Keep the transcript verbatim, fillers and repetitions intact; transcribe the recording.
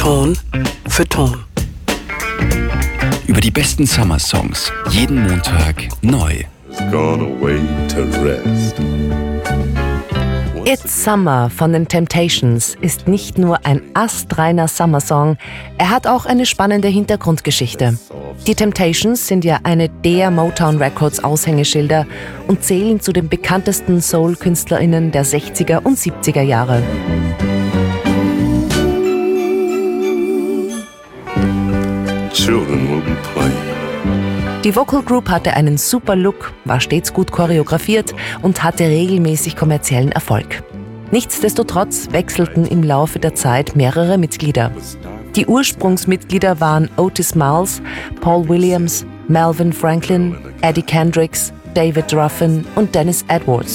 Ton für Ton. Über die besten Summer-Songs. Jeden Montag neu. It's Summer von den Temptations ist nicht nur ein astreiner Summer-Song, er hat auch eine spannende Hintergrundgeschichte. Die Temptations sind ja eine der Motown Records Aushängeschilder und zählen zu den bekanntesten Soul-KünstlerInnen der sechziger und siebziger Jahre. Children will be playing. Die Vocal Group hatte einen super Look, war stets gut choreografiert und hatte regelmäßig kommerziellen Erfolg. Nichtsdestotrotz wechselten im Laufe der Zeit mehrere Mitglieder. Die Ursprungsmitglieder waren Otis Miles, Paul Williams, Melvin Franklin, Eddie Kendricks, David Ruffin und Dennis Edwards.